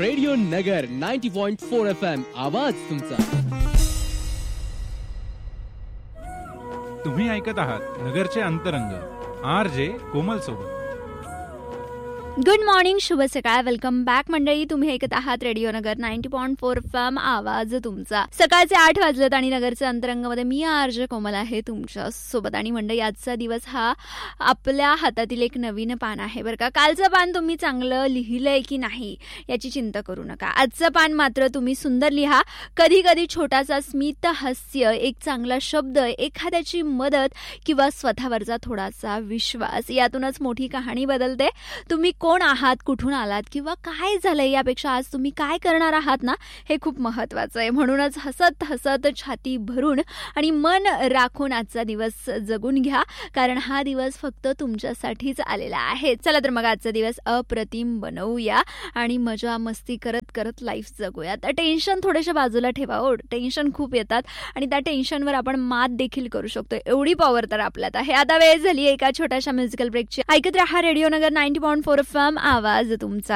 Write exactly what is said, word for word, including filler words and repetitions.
Radio नगर ninety point four F M आवाज तुमचा. तुम्ही ऐकत आहात नगरचे अंतरंग आर जे कोमल सोबत. गुड मॉर्निंग, शुभ सकाळ. वेलकम बॅक मंडळी. तुम्ही ऐकत आहात रेडिओ नगर ninety point four F M आवाज तुमचा. सकाळचे आठ वाजलेत आणि नगरच्या अंतरंगामध्ये मी आर जे कोमल आहे तुमच्या सोबत. आणि मंडळी, आजचा दिवस हा आपल्या हातातील एक नवीन पान आहे बरं का. कालचं पान तुम्ही चांगलं लिहिलंय की नाही याची चिंता करू नका. आजचं पान मात्र तुम्ही सुंदर लिहा. कधी कधी छोटासा स्मित हास्य, एक चांगला शब्द, एखाद्याची मदत किंवा स्वतःवरचा थोडासा विश्वास यातूनच मोठी कहाणी बदलते. तुम्ही कोण आहात, कुठून आलात किंवा काय झालंय यापेक्षा आज तुम्ही काय करणार आहात ना, हे खूप महत्वाचं आहे. म्हणूनच हसत हसत, छाती भरून आणि मन राखून आजचा दिवस जगून घ्या, कारण हा दिवस फक्त तुमच्यासाठीच आलेला आहे. चला तर मग आजचा दिवस अप्रतिम बनवूया आणि मजा मस्ती करत करत लाईफ जगूया. तर टेन्शन थोडेसे बाजूला ठेवा. ओ टेन्शन खूप येतात आणि त्या टेन्शनवर आपण मात देखील करू शकतो. एवढी पॉवर तर आपल्यात आहे. आता वेळ झाली एका छोट्याशा म्युझिकल ब्रेकची. ऐकत राहा रेडिओ नगर ninety point four F M आवाज तुमचा.